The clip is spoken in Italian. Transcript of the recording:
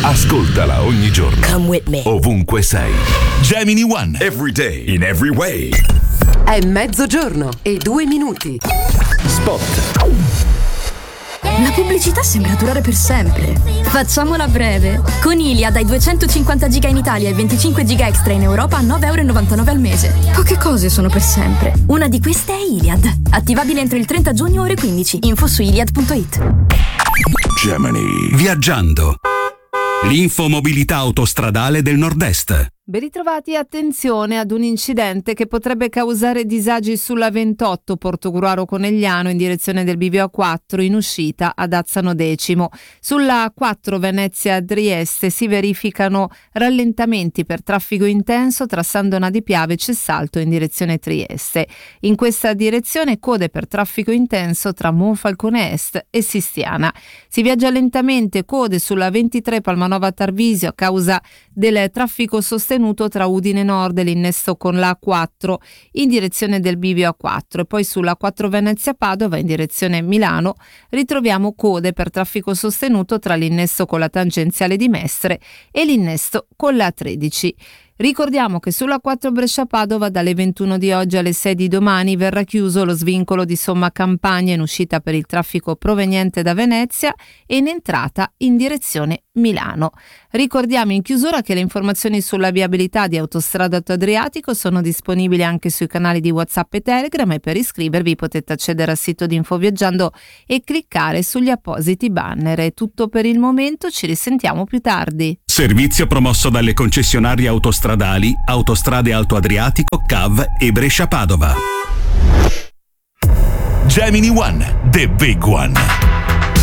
Ascoltala ogni giorno. Come with me. Ovunque sei. Gemini One. Every day, in every way. È mezzogiorno e 2 minuti. Spot. La pubblicità sembra durare per sempre. Facciamola breve. Con Iliad hai 250 giga in Italia e 25 giga extra in Europa a 9,99 € al mese. Poche cose sono per sempre. Una di queste è Iliad. Attivabile entro il 30 giugno ore 15. Info su iliad.it. Gemini. Viaggiando. L'infomobilità autostradale del Nord-Est. Ben ritrovati, attenzione ad un incidente che potrebbe causare disagi sulla 28 Portogruaro Conegliano in direzione del bivio A4 in uscita ad Azzano Decimo. Sulla A4 Venezia-Trieste si verificano rallentamenti per traffico intenso tra Sandona di Piave e Cessalto in direzione Trieste. In questa direzione code per traffico intenso tra Monfalcone Est e Sistiana. Si viaggia lentamente, code sulla 23 Palmanova Tarvisio a causa del traffico sostenuto tra Udine Nord e l'innesto con la A4 in direzione del bivio A4 e poi sulla 4 Venezia Padova in direzione Milano ritroviamo code per traffico sostenuto tra l'innesto con la tangenziale di Mestre e l'innesto con la 13. Ricordiamo che sulla 4 Brescia-Padova dalle 21 di oggi alle 6 di domani verrà chiuso lo svincolo di Somma Campagna in uscita per il traffico proveniente da Venezia e in entrata in direzione Milano. Ricordiamo in chiusura che le informazioni sulla viabilità di Autostrada Adriatico sono disponibili anche sui canali di WhatsApp e Telegram e per iscrivervi potete accedere al sito di Infoviaggiando e cliccare sugli appositi banner. È tutto per il momento, ci risentiamo più tardi. Servizio promosso dalle concessionarie autostradali Autostrade Alto Adriatico, CAV e Brescia-Padova. Gemini One, the big one.